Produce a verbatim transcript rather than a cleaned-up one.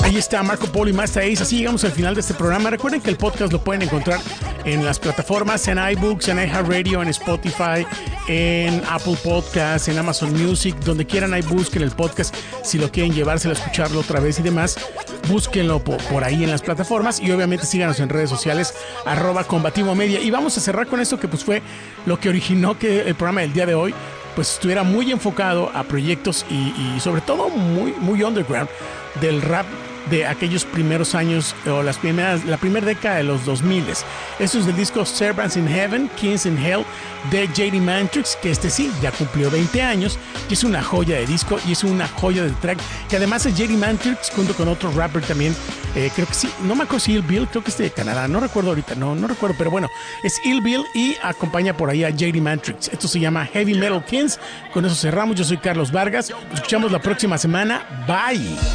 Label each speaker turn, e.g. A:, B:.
A: Ahí está Marco Polo y Masta Ace. Así llegamos al final de este programa. Recuerden que el podcast lo pueden encontrar en las plataformas, en iBooks, en iHeartRadio, en Spotify, en Apple Podcasts, en Amazon Music, donde quieran ahí busquen el podcast. Si lo quieren llevárselo a escucharlo otra vez y demás, búsquenlo por, por ahí en las plataformas. Y obviamente síganos en redes sociales, arroba Combativo Media. Y vamos a cerrar con esto que pues fue lo que originó que el programa del día de hoy pues estuviera muy enfocado a proyectos y, y sobre todo muy, muy underground del rap de aquellos primeros años o las primeras, la primera década de los dos mil. Esto es del disco Servants in Heaven, Kings in Hell de J D Mantrix, que este sí ya cumplió veinte años y es una joya de disco y es una joya de track, que además es J D Mantrix junto con otro rapper también, eh, creo que sí, no me acuerdo si Ill Bill, creo que es de Canadá, no recuerdo ahorita, no, no recuerdo, pero bueno, es Ill Bill y acompaña por ahí a J D Mantrix. Esto se llama Heavy Metal Kings. Con eso cerramos. Yo soy Carlos Vargas, nos escuchamos la próxima semana. Bye.